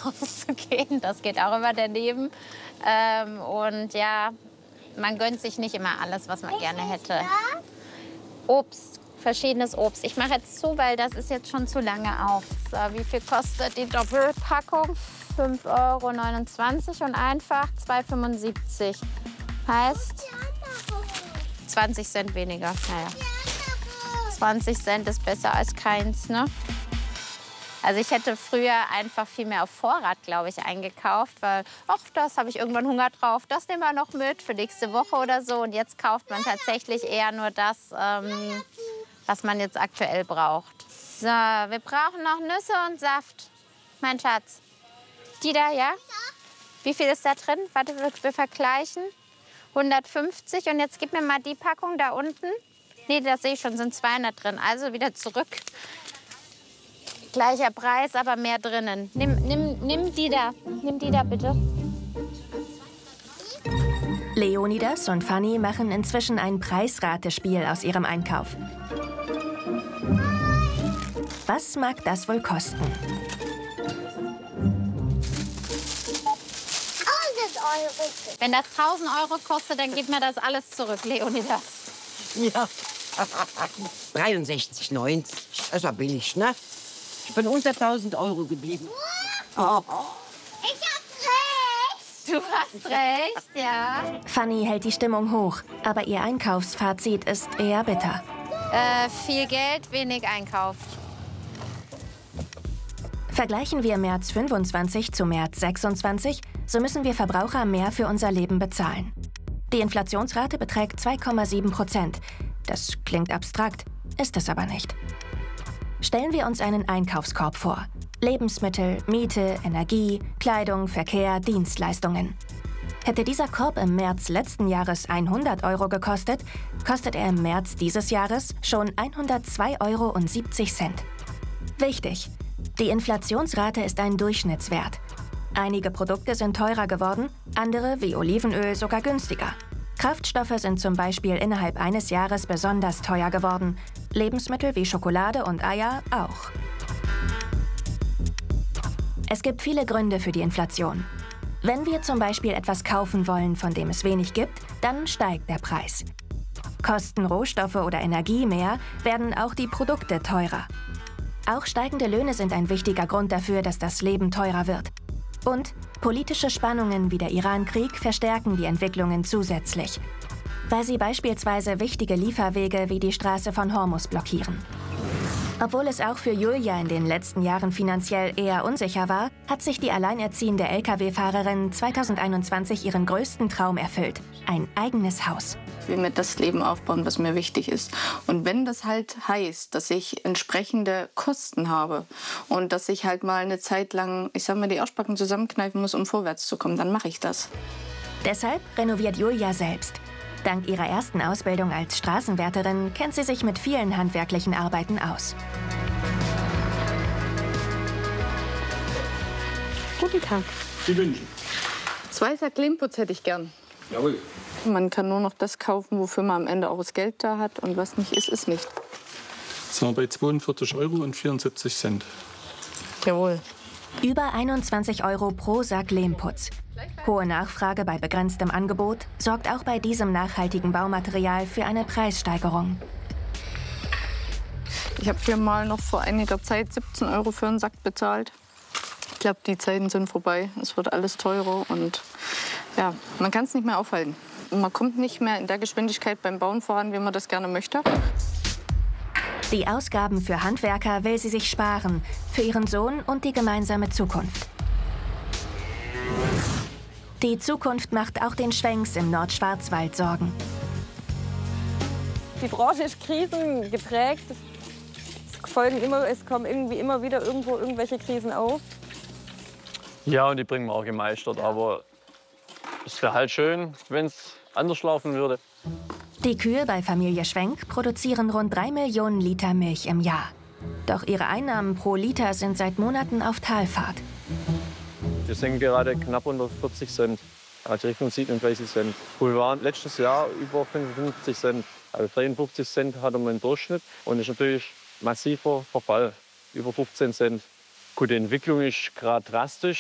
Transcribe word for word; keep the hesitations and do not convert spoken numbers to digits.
einkaufen zu gehen. Das geht auch immer daneben. Ähm, und ja, man gönnt sich nicht immer alles, was man gerne hätte. Obst, verschiedenes Obst. Ich mache jetzt zu, weil das ist jetzt schon zu lange auf. So, wie viel kostet die Doppelpackung? fünf Euro neunundzwanzig und einfach zwei Euro fünfundsiebzig. Heißt zwanzig Cent weniger. Naja. zwanzig Cent ist besser als keins, ne? Also ich hätte früher einfach viel mehr auf Vorrat, glaube ich, eingekauft, weil, ach, das habe ich irgendwann Hunger drauf, das nehmen wir noch mit für nächste Woche oder so. Und jetzt kauft man tatsächlich eher nur das, ähm, was man jetzt aktuell braucht. So, wir brauchen noch Nüsse und Saft, mein Schatz. Die da, ja? Wie viel ist da drin? Warte, wir, wir vergleichen. hundertfünfzig und jetzt gib mir mal die Packung da unten. Nee, das sehe ich schon, sind zweihundert drin. Also wieder zurück. Gleicher Preis, aber mehr drinnen. Nimm, nimm, nimm die da. Nimm die da, bitte. Leonidas und Fanny machen inzwischen ein Preisratespiel aus ihrem Einkauf. Was mag das wohl kosten? Wenn das tausend Euro kostet, dann gib mir das alles zurück, Leonidas. Ja. dreiundsechzig neunzig. Das war billig, ne? Ich bin unter tausend Euro geblieben. Oh. Ich hab recht. Du hast recht, ja. Fanny hält die Stimmung hoch, aber ihr Einkaufsfazit ist eher bitter. Äh, viel Geld, wenig Einkauf. Vergleichen wir März fünfundzwanzig zu März sechsundzwanzig, so müssen wir Verbraucher mehr für unser Leben bezahlen. Die Inflationsrate beträgt zwei Komma sieben Prozent. Das klingt abstrakt, ist es aber nicht. Stellen wir uns einen Einkaufskorb vor. Lebensmittel, Miete, Energie, Kleidung, Verkehr, Dienstleistungen. Hätte dieser Korb im März letzten Jahres hundert Euro gekostet, kostet er im März dieses Jahres schon hundertzwei Euro siebzig. Wichtig: Die Inflationsrate ist ein Durchschnittswert. Einige Produkte sind teurer geworden, andere, wie Olivenöl, sogar günstiger. Kraftstoffe sind zum Beispiel innerhalb eines Jahres besonders teuer geworden. Lebensmittel wie Schokolade und Eier auch. Es gibt viele Gründe für die Inflation. Wenn wir zum Beispiel etwas kaufen wollen, von dem es wenig gibt, dann steigt der Preis. Kosten Rohstoffe oder Energie mehr, werden auch die Produkte teurer. Auch steigende Löhne sind ein wichtiger Grund dafür, dass das Leben teurer wird. Und politische Spannungen wie der Iran-Krieg verstärken die Entwicklungen zusätzlich, weil sie beispielsweise wichtige Lieferwege wie die Straße von Hormuz blockieren. Obwohl es auch für Julia in den letzten Jahren finanziell eher unsicher war, hat sich die alleinerziehende L K W-Fahrerin zweitausendeinundzwanzig ihren größten Traum erfüllt: ein eigenes Haus. Ich will mir das Leben aufbauen, was mir wichtig ist. Und wenn das halt heißt, dass ich entsprechende Kosten habe und dass ich halt mal eine Zeit lang, ich sag mal, die Arschbacken zusammenkneifen muss, um vorwärts zu kommen, dann mache ich das. Deshalb renoviert Julia selbst. Dank ihrer ersten Ausbildung als Straßenwärterin kennt sie sich mit vielen handwerklichen Arbeiten aus. Guten Tag. Sie wünschen. Zwei Sack Lehmputz hätte ich gern. Jawohl. Man kann nur noch das kaufen, wofür man am Ende auch das Geld da hat. Und was nicht ist, ist nicht. Jetzt sind wir bei zweiundvierzig Euro und vierundsiebzig Cent. Jawohl. Über einundzwanzig Euro pro Sack Lehmputz. Hohe Nachfrage bei begrenztem Angebot sorgt auch bei diesem nachhaltigen Baumaterial für eine Preissteigerung. Ich habe hier mal noch vor einiger Zeit siebzehn Euro für einen Sack bezahlt. Ich glaube, die Zeiten sind vorbei. Es wird alles teurer und ja, man kann es nicht mehr aufhalten. Man kommt nicht mehr in der Geschwindigkeit beim Bauen voran, wie man das gerne möchte. Die Ausgaben für Handwerker will sie sich sparen, für ihren Sohn und die gemeinsame Zukunft. Die Zukunft macht auch den Schwenks im Nordschwarzwald Sorgen. Die Branche ist krisengeprägt. Es, folgen immer, es kommen irgendwie immer wieder irgendwo irgendwelche Krisen auf. Ja, und die bringen wir auch gemeistert. Aber es wäre halt schön, wenn es anders laufen würde. Die Kühe bei Familie Schwenk produzieren rund drei Millionen Liter Milch im Jahr. Doch ihre Einnahmen pro Liter sind seit Monaten auf Talfahrt. Wir sind gerade knapp unter vierzig Cent, also Richtung siebenunddreißig Cent. Wir waren letztes Jahr über fünfundfünfzig Cent. Also dreiundfünfzig Cent hatten wir im Durchschnitt. Und das ist natürlich massiver Verfall, über fünfzehn Cent. Gut, die Entwicklung ist gerade drastisch.